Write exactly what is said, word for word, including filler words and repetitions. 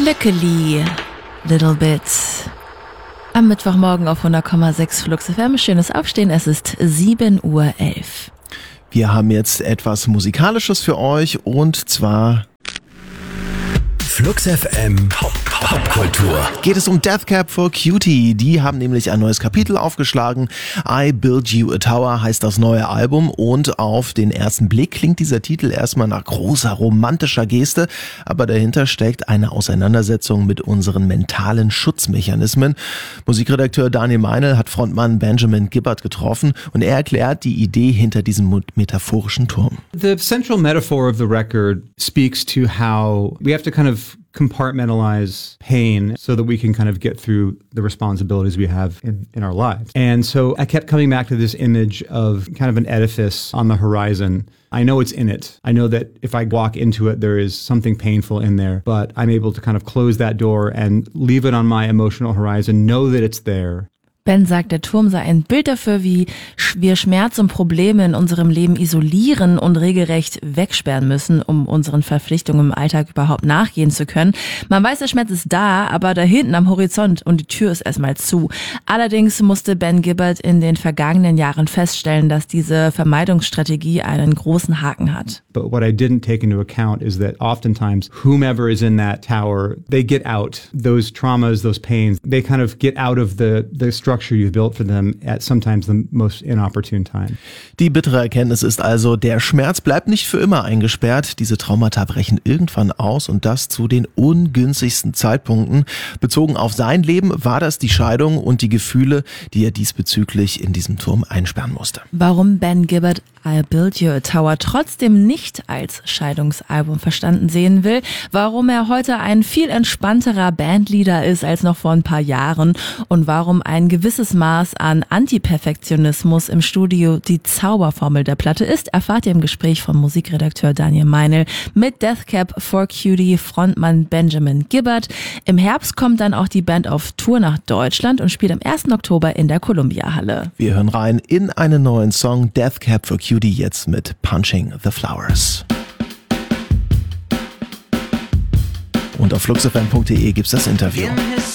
Luckily, little bit. Am Mittwochmorgen auf hundert Komma sechs Flux F M. Schönes Aufstehen, es ist sieben Uhr elf. Wir haben jetzt etwas Musikalisches für euch und zwar Flux F M Popkultur. Geht es um Death Cab for Cutie. Die haben nämlich ein neues Kapitel aufgeschlagen. I Build You a Tower heißt das neue Album und auf den ersten Blick klingt dieser Titel erstmal nach großer romantischer Geste, aber dahinter steckt eine Auseinandersetzung mit unseren mentalen Schutzmechanismen. Musikredakteur Daniel Meinl hat Frontmann Benjamin Gibbard getroffen und er erklärt die Idee hinter diesem metaphorischen Turm. The central metaphor of the record speaks to how we have to kind of compartmentalize pain so that we can kind of get through the responsibilities we have in, in our lives. And so I kept coming back to this image of kind of an edifice on the horizon. I know it's in it. I know that if I walk into it, there is something painful in there, but I'm able to kind of close that door and leave it on my emotional horizon, know that it's there. Ben sagt, der Turm sei ein Bild dafür, wie wir Schmerz und Probleme in unserem Leben isolieren und regelrecht wegsperren müssen, um unseren Verpflichtungen im Alltag überhaupt nachgehen zu können. Man weiß, der Schmerz ist da, aber da hinten am Horizont und die Tür ist erstmal zu. Allerdings musste Ben Gibbard in den vergangenen Jahren feststellen, dass diese Vermeidungsstrategie einen großen Haken hat. But what I didn't take into account is that oftentimes whomever is in that tower, they get out. Those traumas, those pains, they kind of get out of the, the structure you built for them at sometimes the most inopportune time. Die bittere Erkenntnis ist also, der Schmerz bleibt nicht für immer eingesperrt. Diese Traumata brechen irgendwann aus und das zu den ungünstigsten Zeitpunkten. Bezogen auf sein Leben war das die Scheidung und die Gefühle, die er diesbezüglich in diesem Turm einsperren musste. Warum Ben Gibbard I Build You a Tower trotzdem nicht als Scheidungsalbum verstanden sehen will, warum er heute ein viel entspannterer Bandleader ist als noch vor ein paar Jahren und warum ein gewisses Maß an Antiperfektionismus im Studio die Zauberformel der Platte ist, erfahrt ihr im Gespräch von Musikredakteur Daniel Meinl mit Death Cab for Cutie Frontmann Benjamin Gibbard. Im Herbst kommt dann auch die Band auf Tour nach Deutschland und spielt am ersten Oktober in der Columbia-Halle. Wir hören rein in einen neuen Song, Death Cab for Cutie, jetzt mit Punching the Flowers. Und auf flux f m punkt d e gibt's das Interview.